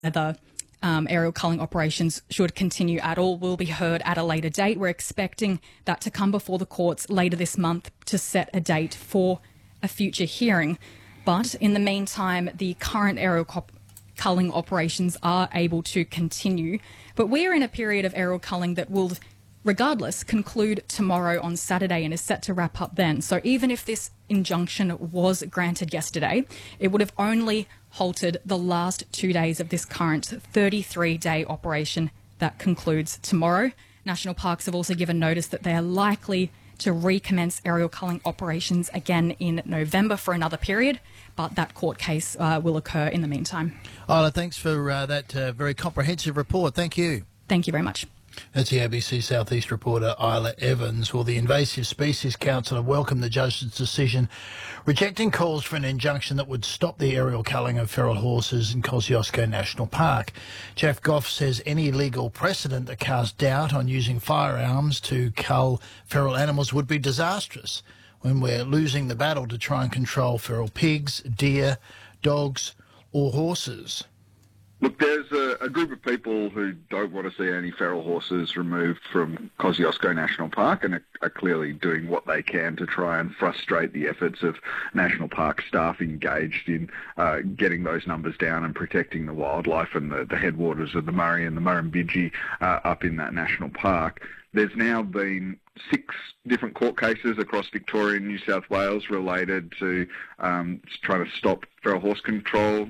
the aerial culling operations should continue at all will be heard at a later date. We're expecting that to come before the courts later this month to set a date for a future hearing. But in the meantime, the current aerial culling operations are able to continue. But we're in a period of aerial culling that will, regardless, conclude tomorrow on Saturday and is set to wrap up then. So even if this injunction was granted yesterday, it would have only halted the last 2 days of this current 33-day operation that concludes tomorrow. National Parks have also given notice that they are likely to recommence aerial culling operations again in November for another period, but that court case will occur in the meantime. Isla, thanks for that very comprehensive report. Thank you. Thank you very much. That's the ABC South East reporter Isla Evans. Well, the Invasive Species Council have welcomed the judge's decision rejecting calls for an injunction that would stop the aerial culling of feral horses in Kosciuszko National Park. Jeff Goff says any legal precedent that casts doubt on using firearms to cull feral animals would be disastrous when we're losing the battle to try and control feral pigs, deer, dogs or horses. Look, there's a group of people who don't want to see any feral horses removed from Kosciuszko National Park and are clearly doing what they can to try and frustrate the efforts of National Park staff engaged in getting those numbers down and protecting the wildlife and the headwaters of the Murray and the Murrumbidgee up in that national park. There's now been 6 different court cases across Victoria and New South Wales related to trying to stop feral horse control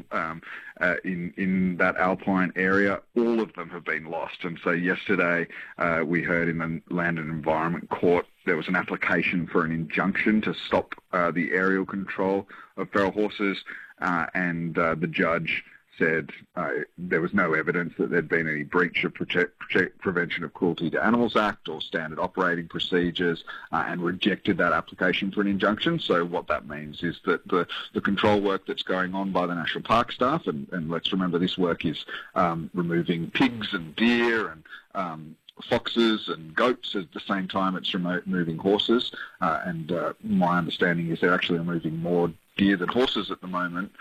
in that alpine area. All of them have been lost. And so yesterday we heard in the Land and Environment Court there was an application for an injunction to stop the aerial control of feral horses, and the judge said there was no evidence that there'd been any breach of Prevention of Cruelty to Animals Act or standard operating procedures, and rejected that application for an injunction. So what that means is that the control work that's going on by the National Park staff, and let's remember this work is removing pigs and deer and foxes and goats at the same time it's removing horses, and my understanding is they're actually removing more deer than horses at the moment,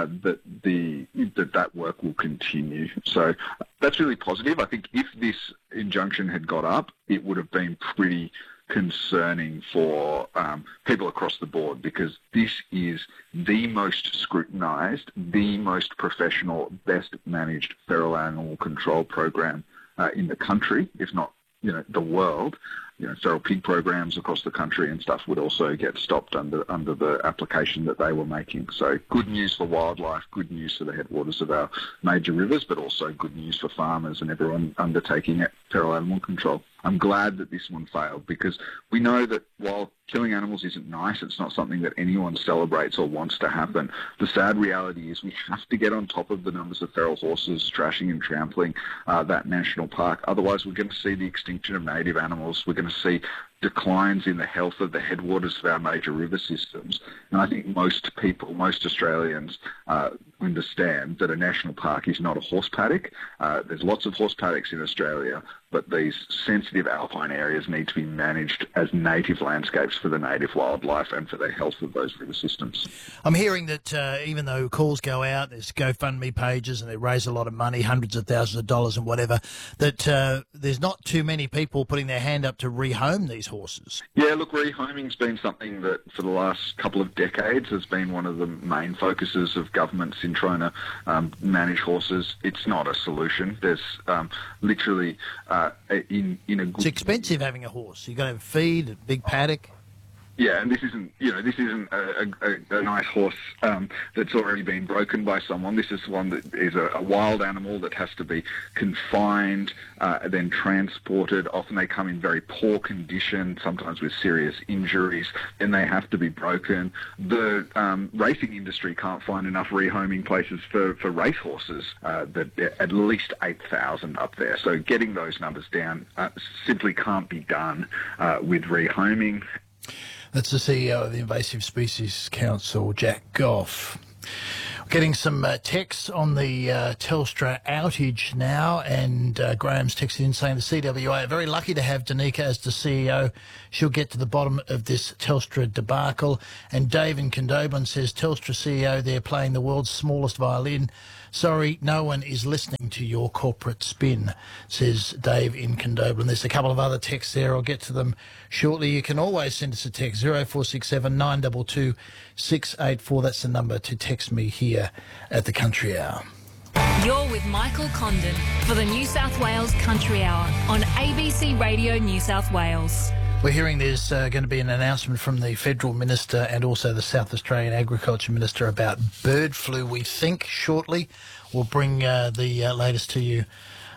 that work will continue. So that's really positive. I think if this injunction had got up, it would have been pretty concerning for people across the board, because this is the most scrutinised, the most professional, best managed feral animal control program in the country, if not the world. Feral pig programs across the country and stuff would also get stopped under the application that they were making. So good news for wildlife, good news for the headwaters of our major rivers, but also good news for farmers and everyone undertaking feral animal control. I'm glad that this one failed, because we know that while killing animals isn't nice, it's not something that anyone celebrates or wants to happen. The sad reality is we have to get on top of the numbers of feral horses trashing and trampling that national park. Otherwise, we're going to see the extinction of native animals. We're going to see declines in the health of the headwaters of our major river systems. And I think most people, most Australians, understand that a national park is not a horse paddock. There's lots of horse paddocks in Australia, but these sensitive alpine areas need to be managed as native landscapes for the native wildlife and for the health of those river systems. I'm hearing that even though calls go out, there's GoFundMe pages and they raise a lot of money, hundreds of thousands of dollars and whatever, that there's not too many people putting their hand up to rehome these horses. Yeah, look, rehoming's been something that for the last couple of decades has been one of the main focuses of governments in trying to manage horses. It's not a solution. There's literally in a good... It's expensive having a horse. You've got to have feed, a big paddock. Yeah, and this isn't a nice horse that's already been broken by someone. This is one that is a wild animal that has to be confined, then transported. Often they come in very poor condition, sometimes with serious injuries, and they have to be broken. The racing industry can't find enough rehoming places for race horses. At least 8,000 up there. So getting those numbers down simply can't be done with rehoming. That's the CEO of the Invasive Species Council, Jack Goff. Getting some texts on the Telstra outage now, and Graham's texted in saying the CWA are very lucky to have Danica as the CEO. She'll get to the bottom of this Telstra debacle. And Dave in Condobolin says Telstra CEO, they're playing the world's smallest violin, Sorry, no one is listening to your corporate spin, says Dave in Condobolin. There's a couple of other texts there. I'll get to them shortly. You can always send us a text, 0467 922 684. That's the number to text me here at the Country Hour. You're with Michael Condon for the New South Wales Country Hour on ABC Radio New South Wales. We're hearing there's going to be an announcement from the Federal Minister and also the South Australian Agriculture Minister about bird flu, we think, shortly. We'll bring the latest to you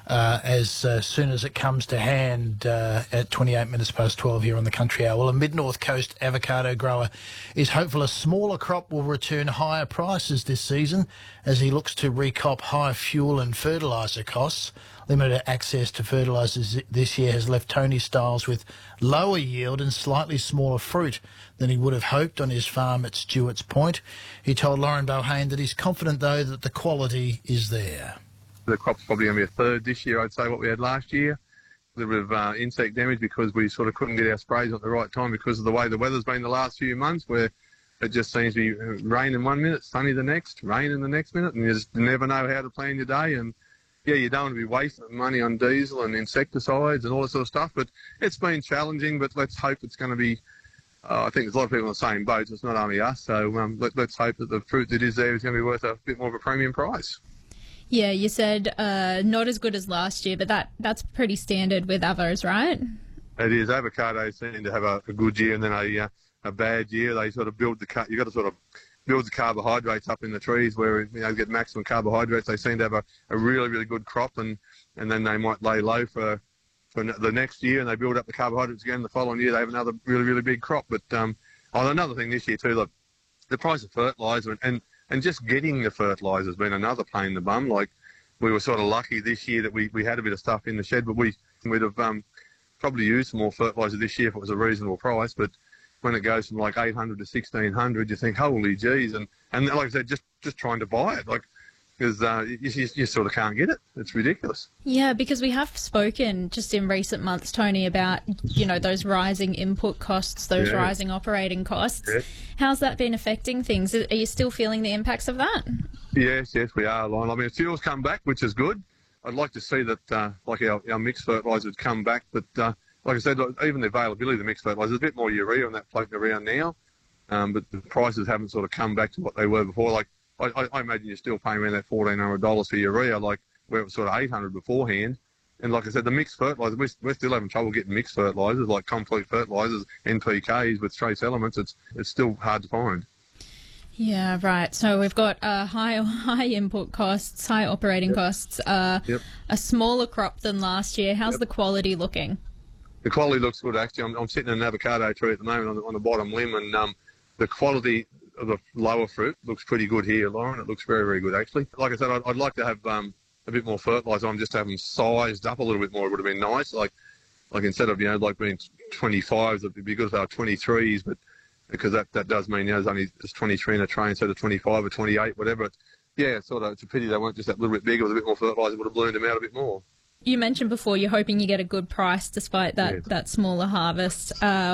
as soon as it comes to hand at 28 minutes past 12 here on the Country Hour. Well, a Mid-North Coast avocado grower is hopeful a smaller crop will return higher prices this season as he looks to recop high fuel and fertiliser costs. Limited access to fertilisers this year has left Tony Stiles with lower yield and slightly smaller fruit than he would have hoped on his farm at Stewart's Point. He told Lauren Bohane that he's confident, though, that the quality is there. The crop's probably going to be a third this year, I'd say, what we had last year. A little bit of insect damage because we sort of couldn't get our sprays at the right time because of the way the weather's been the last few months, where it just seems to be rain in 1 minute, sunny the next, rain in the next minute, and you just never know how to plan your day. And yeah, you don't want to be wasting money on diesel and insecticides and all that sort of stuff, but it's been challenging, but let's hope it's going to be, I think there's a lot of people in the same boat, it's not only us, so let's hope that the fruit that is there is going to be worth a bit more of a premium price. Yeah, you said not as good as last year, but that's pretty standard with avos, right? It is. Avocados seem to have a good year and then a bad year. They sort of build you've got to sort of build the carbohydrates up in the trees where you get maximum carbohydrates. They seem to have a really, really good crop, and then they might lay low for the next year, and they build up the carbohydrates again. The following year, they have another really, really big crop. But another thing this year too, the price of fertiliser and just getting the fertiliser has been another pain in the bum. Like, we were sort of lucky this year that we had a bit of stuff in the shed, but we'd have probably used some more fertiliser this year if it was a reasonable price. But when it goes from like 800 to 1600, you think, holy geez, and like I said, just trying to buy it, like, because you sort of can't get it. It's ridiculous. Yeah, because we have spoken just in recent months, Tony, about, those rising input costs, those rising operating costs. Yeah. How's that been affecting things? Are you still feeling the impacts of that? Yes, we are, Lauren. I mean, fuel's come back, which is good. I'd like to see that, like our mixed fertiliser would come back, but like I said, even the availability of the mixed fertiliser, there's a bit more urea on that floating around now, but the prices haven't sort of come back to what they were before. Like, I imagine you're still paying around that $1,400 for urea, like where it was sort of $800 beforehand. And like I said, the mixed fertiliser, we're still having trouble getting mixed fertilisers, like complete fertilisers, NPKs with trace elements. It's still hard to find. Yeah, right. So we've got high input costs, high operating costs, a smaller crop than last year. How's the quality looking? The quality looks good, actually. I'm sitting in an avocado tree at the moment on the bottom limb, and the quality of the lower fruit looks pretty good here, Lauren. It looks very, very good, actually. Like I said, I'd like to have a bit more fertiliser. I'm just having sized up a little bit more. It would have been nice. Like instead of, like being 25s, it'd be good if they were 23s, but because that does mean there's only just 23 in a tray instead of 25 or 28, whatever. It's a pity they weren't just that little bit bigger with a bit more fertiliser. Would have ballooned them out a bit more. You mentioned before you're hoping you get a good price despite that smaller harvest.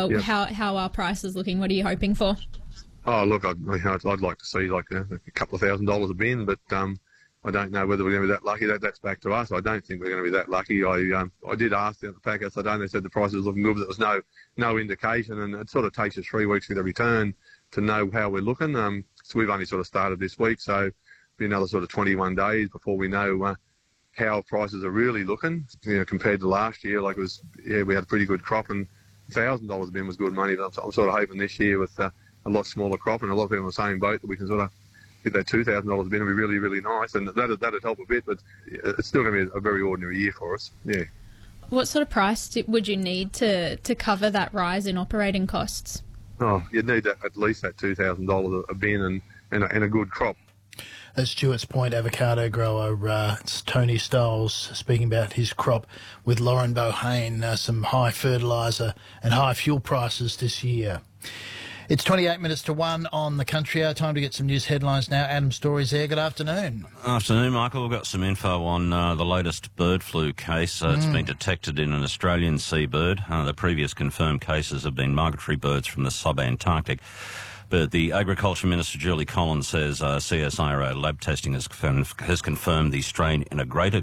How are prices looking? What are you hoping for? Oh, look, I'd like to see like a couple of $1,000 a bin, but I don't know whether we're going to be that lucky. That's back to us. I don't think we're going to be that lucky. I did ask them at the packers. They said the price was looking good, but there was no indication, and it sort of takes us 3 weeks with a return to know how we're looking. So we've only sort of started this week, so it'll be another sort of 21 days before we know how prices are really looking, compared to last year. Like we had a pretty good crop, and $1,000 a bin was good money. But I'm sort of hoping this year with a lot smaller crop and a lot of people in the same boat that we can sort of get that $2,000 a bin. It'll be really, really nice, and that'd help a bit. But it's still going to be a very ordinary year for us. Yeah. What sort of price would you need to cover that rise in operating costs? Oh, you'd need at least that $2,000 a bin and a good crop. At Stewart's Point avocado grower, it's Tony Stiles speaking about his crop with Lauren Bohane. Some high fertiliser and high fuel prices this year. It's 28 minutes to 1 on the Country Hour. Time to get some news headlines now. Adam Story's there. Good afternoon. Afternoon, Michael. We've got some info on the latest bird flu case. It's been detected in an Australian seabird. The previous confirmed cases have been migratory birds from the sub-Antarctic. But the Agriculture Minister, Julie Collins, says CSIRO lab testing has confirmed the strain in a greater